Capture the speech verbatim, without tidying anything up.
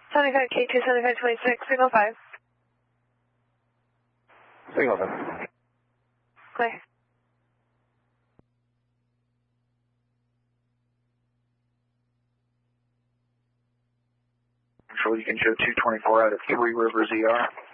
seventy-five K two seventy-five twenty-six, signal five. Signal five. Clear. Control, you can show two twenty-four out of Three Rivers E R.